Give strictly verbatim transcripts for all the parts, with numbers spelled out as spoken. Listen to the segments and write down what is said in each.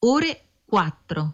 ore quattro.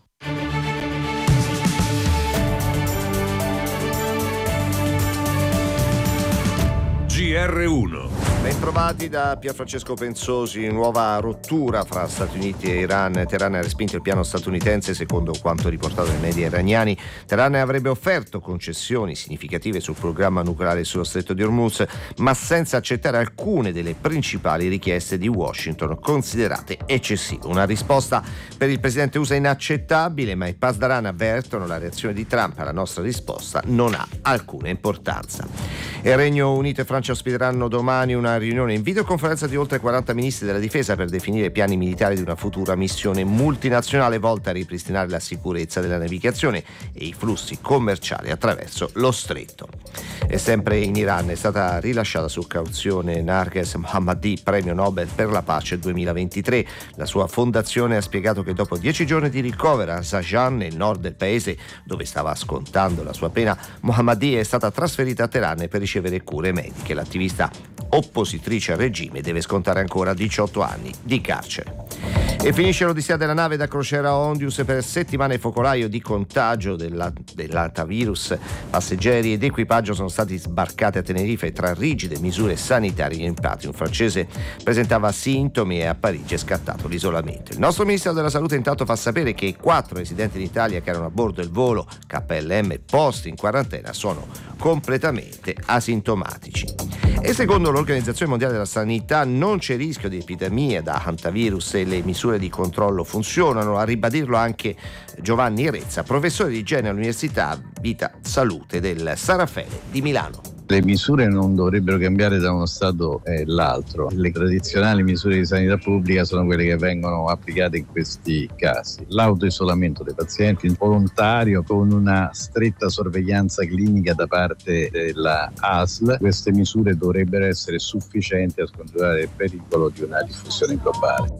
G R uno. Bentrovati da Pierfrancesco Pensosi. Nuova rottura fra Stati Uniti e Iran. Teheran ha respinto il piano statunitense. Secondo quanto riportato dai media iraniani, Teheran avrebbe offerto concessioni significative sul programma nucleare sullo stretto di Hormuz, ma senza accettare alcune delle principali richieste di Washington, considerate eccessive. Una risposta per il presidente U S A inaccettabile, ma i Pasdaran avvertono la reazione di Trump alla nostra risposta non ha alcuna importanza. Il Regno Unito e Francia ospiteranno domani una riunione in videoconferenza di oltre quaranta ministri della difesa per definire piani militari di una futura missione multinazionale volta a ripristinare la sicurezza della navigazione e i flussi commerciali attraverso lo stretto. E sempre in Iran è stata rilasciata su cauzione Narges Mohammadi, premio Nobel per la pace duemilaventitré. La sua fondazione ha spiegato che dopo dieci giorni di ricovero a Zajan, nel nord del paese dove stava scontando la sua pena, Mohammadi è stata trasferita a Teheran per ricevere cure mediche. L'attivista oppositrice al regime deve scontare ancora diciotto anni di carcere. E finisce l'odissea della nave da crociera Ondius per settimane focolaio di contagio della, dell'hantavirus. Passeggeri ed equipaggio sono stati sbarcati a Tenerife tra rigide misure sanitarie e impatti. Un francese presentava sintomi e a Parigi è scattato l'isolamento. Il nostro Ministero della Salute intanto fa sapere che i quattro residenti in Italia che erano a bordo del volo K L M posti in quarantena sono completamente asintomatici. E secondo l'Organizzazione Mondiale della Sanità non c'è rischio di epidemia da hantavirus e le misure di controllo funzionano. A ribadirlo anche Giovanni Rezza, professore di igiene all'Università Vita Salute del San Raffaele di Milano. Le misure non dovrebbero cambiare da uno stato all'altro. Le tradizionali misure di sanità pubblica sono quelle che vengono applicate in questi casi. L'autoisolamento dei pazienti volontario con una stretta sorveglianza clinica da parte della A S L. Queste misure dovrebbero essere sufficienti a scongiurare il pericolo di una diffusione globale.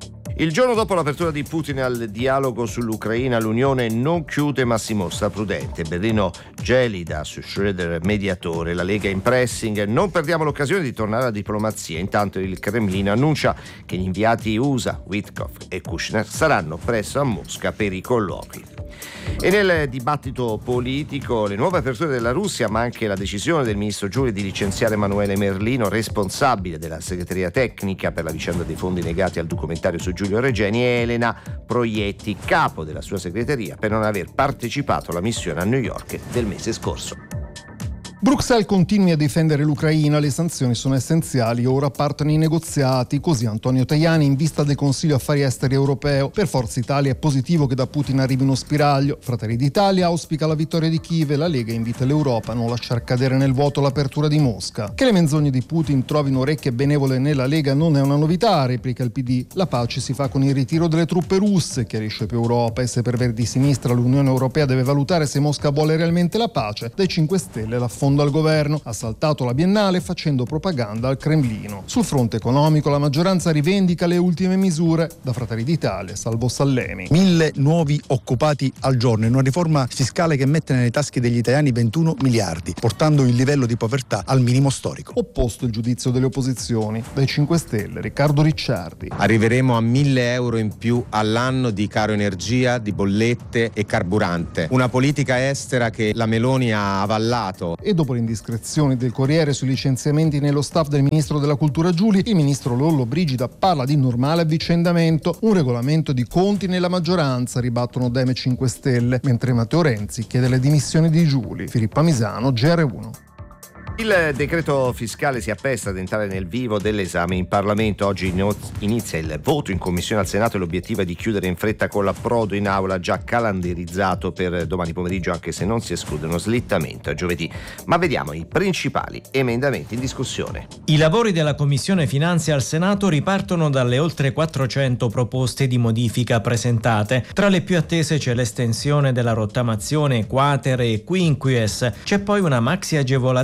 Il giorno dopo l'apertura di Putin al dialogo sull'Ucraina, l'Unione non chiude ma si mostra prudente. Berlino gelida su Schröder mediatore, la Lega in pressing. Non perdiamo l'occasione di tornare alla diplomazia. Intanto il Cremlino annuncia che gli inviati U S A, Witkoff e Kushner, saranno presto a Mosca per i colloqui. E nel dibattito politico le nuove aperture della Russia, ma anche la decisione del ministro Giuli di licenziare Emanuele Merlino, responsabile della segreteria tecnica per la vicenda dei fondi negati al documentario su Giulio Regeni, e Elena Proietti, capo della sua segreteria, per non aver partecipato alla missione a New York del mese scorso. Bruxelles continui a difendere l'Ucraina, le sanzioni sono essenziali, ora partono i negoziati, così Antonio Tajani in vista del Consiglio Affari Esteri europeo. Per Forza Italia è positivo che da Putin arrivi uno spiraglio. Fratelli d'Italia auspica la vittoria di Kiev e la Lega invita l'Europa a non lasciar cadere nel vuoto l'apertura di Mosca. Che le menzogne di Putin trovino orecchie benevole nella Lega non è una novità, replica il P D. La pace si fa con il ritiro delle truppe russe, chiarisce più Europa, e se per Verdi Sinistra l'Unione Europea deve valutare se Mosca vuole realmente la pace, dai cinque Stelle la al governo, ha saltato la Biennale facendo propaganda al Cremlino. Sul fronte economico la maggioranza rivendica le ultime misure, da Fratelli d'Italia, salvo Sallemi. Mille nuovi occupati al giorno in una riforma fiscale che mette nelle tasche degli italiani ventuno miliardi, portando il livello di povertà al minimo storico. Opposto il giudizio delle opposizioni, dai cinque Stelle, Riccardo Ricciardi. Arriveremo a mille euro in più all'anno di caro energia, di bollette e carburante. Una politica estera che la Meloni ha avallato. E dopo le indiscrezioni del Corriere sui licenziamenti nello staff del ministro della cultura Giuli, il ministro Lollobrigida parla di normale avvicendamento, un regolamento di conti nella maggioranza, ribattono Dem e cinque Stelle, mentre Matteo Renzi chiede le dimissioni di Giuli. Filippa Misano, G R uno. Il decreto fiscale si appresta ad entrare nel vivo dell'esame in Parlamento. Oggi inizia il voto in Commissione al Senato e l'obiettivo è di chiudere in fretta con l'approdo in aula già calendarizzato per domani pomeriggio, anche se non si esclude uno slittamento a giovedì. Ma vediamo i principali emendamenti in discussione. I lavori della Commissione Finanze al Senato ripartono dalle oltre quattrocento proposte di modifica presentate. Tra le più attese c'è l'estensione della rottamazione quater e quinquies. C'è poi una maxi agevolazione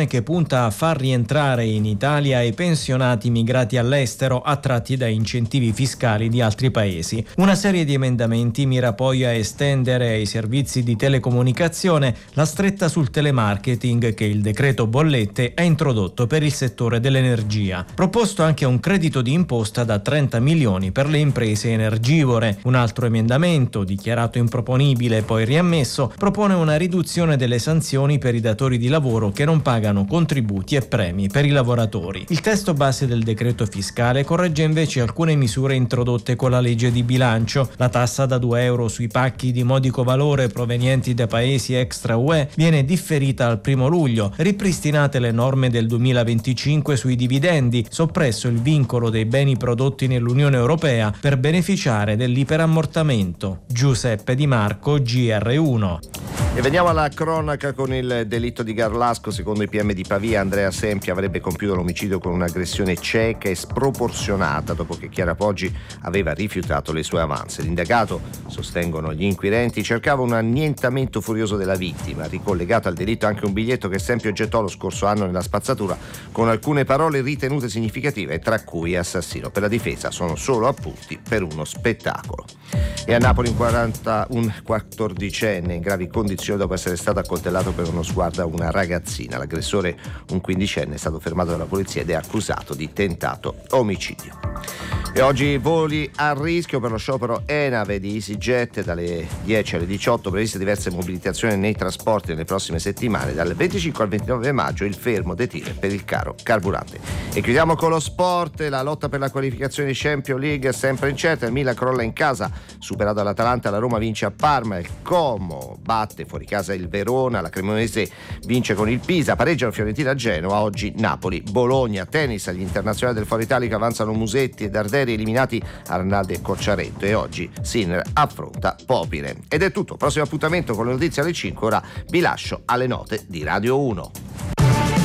che punta a far rientrare in Italia i pensionati migrati all'estero attratti da incentivi fiscali di altri paesi. Una serie di emendamenti mira poi a estendere ai servizi di telecomunicazione la stretta sul telemarketing che il decreto bollette ha introdotto per il settore dell'energia. Proposto anche un credito di imposta da trenta milioni per le imprese energivore. Un altro emendamento, dichiarato improponibile e poi riammesso, propone una riduzione delle sanzioni per i datori di lavoro che non pagano contributi e premi per i lavoratori. Il testo base del decreto fiscale corregge invece alcune misure introdotte con la legge di bilancio. La tassa da due euro sui pacchi di modico valore provenienti da paesi extra U E viene differita al primo luglio, ripristinate le norme del duemilaventicinque sui dividendi, soppresso il vincolo dei beni prodotti nell'Unione Europea per beneficiare dell'iperammortamento. Giuseppe Di Marco, G R uno. E veniamo alla cronaca con il delitto di Garlasco. Secondo i P M di Pavia, Andrea Sempi avrebbe compiuto l'omicidio con un'aggressione cieca e sproporzionata dopo che Chiara Poggi aveva rifiutato le sue avanze. L'indagato, sostengono gli inquirenti, cercava un annientamento furioso della vittima. Ricollegato al delitto anche un biglietto che Sempi oggettò lo scorso anno nella spazzatura con alcune parole ritenute significative, tra cui assassino. Per la difesa sono solo appunti per uno spettacolo. E a Napoli un, quaranta, un quattordicenne in gravi condizioni dopo essere stato accoltellato per uno sguardo a una ragazzina. L'aggressore, un quindicenne, è stato fermato dalla polizia ed è accusato di tentato omicidio. E oggi voli a rischio per lo sciopero ENAV di EasyJet. Dalle dieci alle diciotto previste diverse mobilitazioni nei trasporti nelle prossime settimane. Dal venticinque al ventinove maggio il fermo dei tir per il caro carburante. E chiudiamo con lo sport. La lotta per la qualificazione di Champions League è sempre incerta. Il Milan crolla in casa, superato dall'Atalanta. La Roma vince a Parma. Il Como batte fuori casa il Verona. La Cremonese vince con il Pisa. Pareggiano Fiorentina a Genova. Oggi Napoli, Bologna. Tennis, agli internazionali del Foro Italico avanzano Musetti e Darderi, eliminati Arnaldi e Cocciaretto. E oggi Sinner affronta Popire. Ed è tutto. Prossimo appuntamento con le notizie alle cinque. Ora vi lascio alle note di Radio uno.